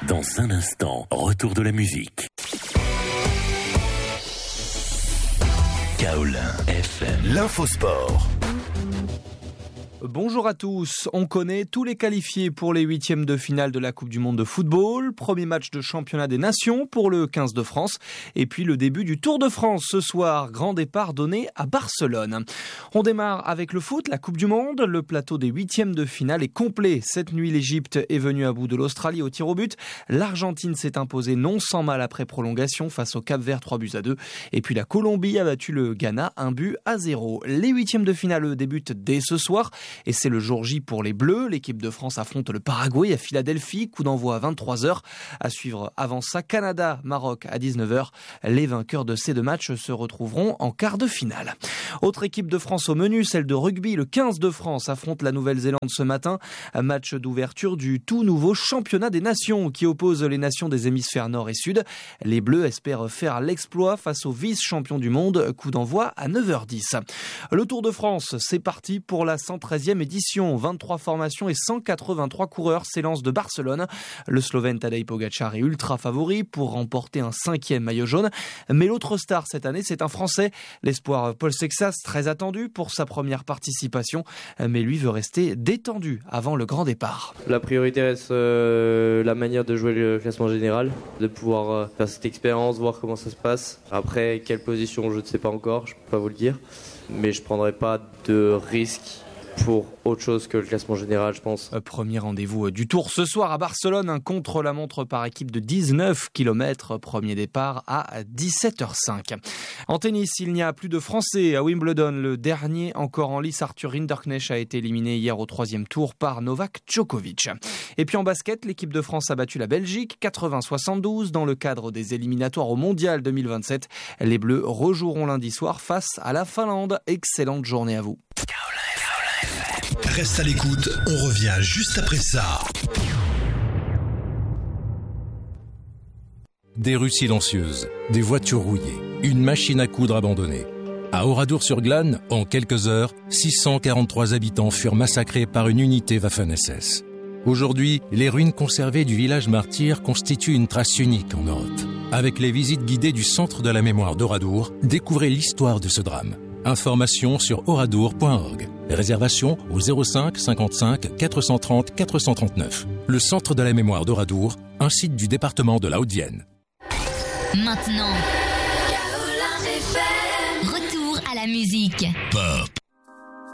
Dans un instant, retour de la musique. Kaolin FM, l'infosport. Bonjour à tous, on connaît tous les qualifiés pour les huitièmes de finale de la Coupe du Monde de football, premier match de championnat des nations pour le 15 de France, et puis le début du Tour de France ce soir, grand départ donné à Barcelone. On démarre avec le foot, la Coupe du Monde, le plateau des huitièmes de finale est complet. Cette nuit, l'Égypte est venue à bout de l'Australie au tir au but, l'Argentine s'est imposée non sans mal après prolongation face au Cap-Vert 3-2, et puis la Colombie a battu le Ghana 1-0. Les huitièmes de finale débutent dès ce soir, et c'est le jour J pour les Bleus. L'équipe de France affronte le Paraguay à Philadelphie, coup d'envoi à 23h. À suivre avant ça, Canada, Maroc à 19h. Les vainqueurs de ces deux matchs se retrouveront en quart de finale. Autre équipe de France au menu, celle de rugby. Le 15 de France affronte la Nouvelle-Zélande ce matin. Un match d'ouverture du tout nouveau championnat des nations qui oppose les nations des hémisphères nord et sud. Les Bleus espèrent faire l'exploit face aux vice-champions du monde. Coup d'envoi à 9h10. Le Tour de France, c'est parti pour la 113e édition. 23 formations et 183 coureurs s'élancent de Barcelone. Le Slovène Tadej Pogačar est ultra favori pour remporter un 5e maillot jaune. Mais l'autre star cette année, c'est un Français. L'espoir Paul Sexas, très attendu pour sa première participation. Mais lui veut rester détendu avant le grand départ. La priorité reste la manière de jouer le classement général, de pouvoir faire cette expérience, voir comment ça se passe. Après, quelle position, je ne sais pas encore, je ne peux pas vous le dire. Mais je ne prendrai pas de risque pour autre chose que le classement général, je pense. Premier rendez-vous du Tour ce soir à Barcelone, un contre-la-montre par équipe de 19 km, premier départ à 17h05. En tennis, il n'y a plus de Français à Wimbledon. Le dernier encore en lice, Arthur Rinderknecht, a été éliminé hier au 3e tour par Novak Djokovic. Et puis en basket, l'équipe de France a battu la Belgique 80-72 dans le cadre des éliminatoires au Mondial 2027. Les Bleus rejoueront lundi soir face à la Finlande. Excellente journée à vous. Reste à l'écoute, on revient juste après ça. Des rues silencieuses, des voitures rouillées, une machine à coudre abandonnée. À Oradour-sur-Glane, en quelques heures, 643 habitants furent massacrés par une unité Waffen-SS. Aujourd'hui, les ruines conservées du village martyr constituent une trace unique en Europe. Avec les visites guidées du Centre de la mémoire d'Oradour, découvrez l'histoire de ce drame. Informations sur oradour.org. Réservation au 05 55 430 439. Le Centre de la mémoire d'Oradour, un site du département de la Haute-Vienne. Maintenant, retour à la musique. Pop.